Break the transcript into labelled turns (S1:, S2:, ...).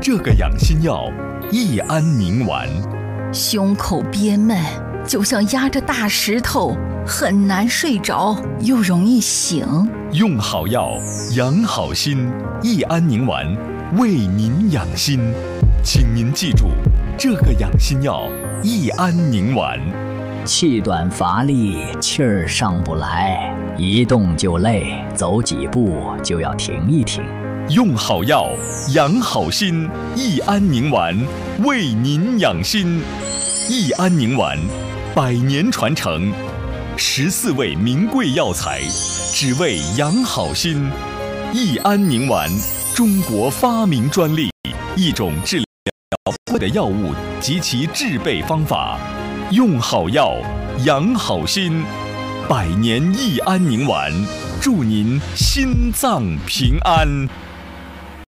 S1: 这个养心药益安宁丸。
S2: 胸口憋闷，就像压着大石头，很难睡着，又容易醒。
S1: 用好药，养好心，益安宁丸为您养心。请您记住，这个养心药益安宁丸。
S3: 气短乏力，气儿上不来，一动就累，走几步就要停一停。
S1: 用好药，养好心，益安宁丸为您养心。益安宁丸100年传承，14味名贵药材，只为养好心。益安宁丸，中国发明专利，一种治疗的药物及其制备方法。用好药，养好心，100年益安宁丸，祝您心脏平安。